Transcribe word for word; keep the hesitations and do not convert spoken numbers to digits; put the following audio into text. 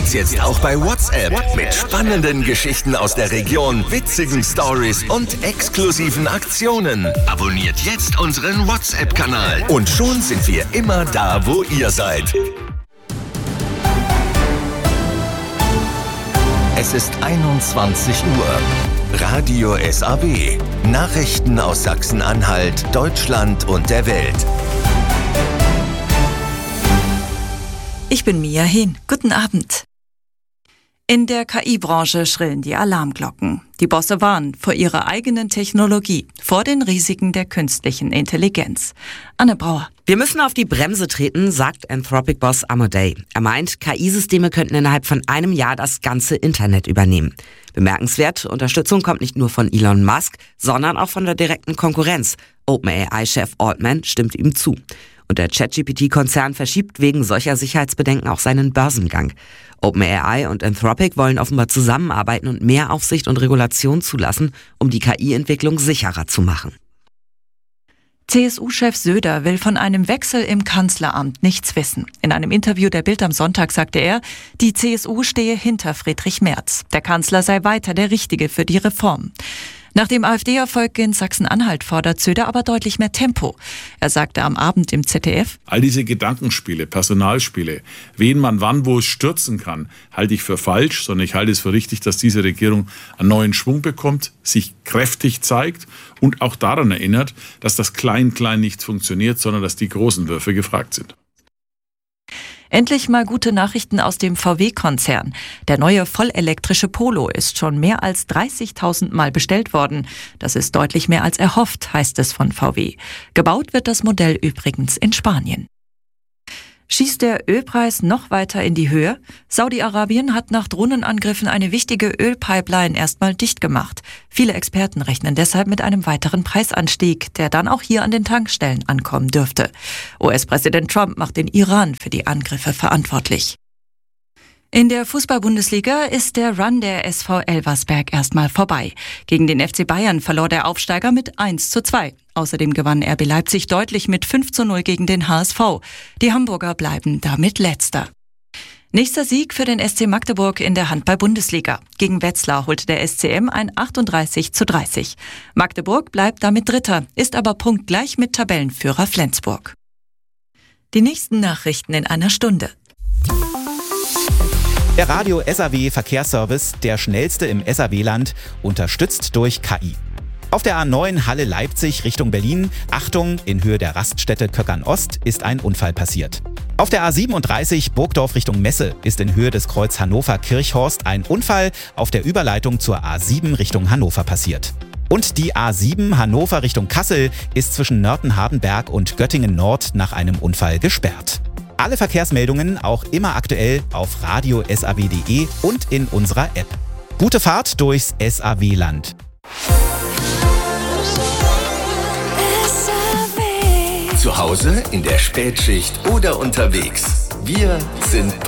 gibt's jetzt auch bei WhatsApp. Mit spannenden Geschichten aus der Region, witzigen Stories und exklusiven Aktionen. Abonniert jetzt unseren WhatsApp-Kanal. Und schon sind wir immer da, wo ihr seid. Es ist einundzwanzig Uhr. Radio S A W. Nachrichten aus Sachsen-Anhalt, Deutschland und der Welt. Ich bin Mia Hehn. Guten Abend. In der K I-Branche schrillen die Alarmglocken. Die Bosse warnen vor ihrer eigenen Technologie, vor den Risiken der künstlichen Intelligenz. Anne Brauer. Wir müssen auf die Bremse treten, sagt Anthropic-Boss Amadei. Er meint, K I-Systeme könnten innerhalb von einem Jahr das ganze Internet übernehmen. Bemerkenswert, Unterstützung kommt nicht nur von Elon Musk, sondern auch von der direkten Konkurrenz. OpenAI-Chef Altman stimmt ihm zu. Und der ChatGPT Konzern verschiebt wegen solcher Sicherheitsbedenken auch seinen Börsengang. OpenAI und Anthropic wollen offenbar zusammenarbeiten und mehr Aufsicht und Regulation zulassen, um die K I-Entwicklung sicherer zu machen. C S U-Chef Söder will von einem Wechsel im Kanzleramt nichts wissen. In einem Interview der Bild am Sonntag sagte er, die C S U stehe hinter Friedrich Merz. Der Kanzler sei weiter der Richtige für die Reform. Nach dem AfD-Erfolg in Sachsen-Anhalt fordert Söder aber deutlich mehr Tempo. Er sagte am Abend im Z D F: All diese Gedankenspiele, Personalspiele, wen man wann wo stürzen kann, halte ich für falsch, sondern ich halte es für richtig, dass diese Regierung einen neuen Schwung bekommt, sich kräftig zeigt und auch daran erinnert, dass das Klein-Klein nicht funktioniert, sondern dass die großen Würfe gefragt sind. Endlich mal gute Nachrichten aus dem V W-Konzern. Der neue vollelektrische Polo ist schon mehr als dreißigtausend Mal bestellt worden. Das ist deutlich mehr als erhofft, heißt es von V W. Gebaut wird das Modell übrigens in Spanien. Schießt der Ölpreis noch weiter in die Höhe? Saudi-Arabien hat nach Drohnenangriffen eine wichtige Ölpipeline erstmal dicht gemacht. Viele Experten rechnen deshalb mit einem weiteren Preisanstieg, der dann auch hier an den Tankstellen ankommen dürfte. U S-Präsident Trump macht den Iran für die Angriffe verantwortlich. In der Fußball-Bundesliga ist der Run der S V Elversberg erstmal vorbei. Gegen den F C Bayern verlor der Aufsteiger mit eins zu zwei. Außerdem gewann R B Leipzig deutlich mit fünf zu null gegen den H S V. Die Hamburger bleiben damit Letzter. Nächster Sieg für den S C Magdeburg in der Handball-Bundesliga. Gegen Wetzlar holte der S C M ein achtunddreißig zu dreißig. Magdeburg bleibt damit Dritter, ist aber punktgleich mit Tabellenführer Flensburg. Die nächsten Nachrichten in einer Stunde. Der Radio S A W Verkehrsservice, der schnellste im S A W-Land, unterstützt durch K I. Auf der A neun Halle-Leipzig Richtung Berlin, Achtung, in Höhe der Raststätte Köckern-Ost ist ein Unfall passiert. Auf der A siebenunddreißig Burgdorf Richtung Messe ist in Höhe des Kreuz Hannover-Kirchhorst ein Unfall auf der Überleitung zur A sieben Richtung Hannover passiert. Und die A sieben Hannover Richtung Kassel ist zwischen Nörten-Hardenberg und Göttingen-Nord nach einem Unfall gesperrt. Alle Verkehrsmeldungen auch immer aktuell auf radio punkt s a w punkt d e und in unserer App. Gute Fahrt durchs S A W-Land. Zu Hause, in der Spätschicht oder unterwegs. Wir sind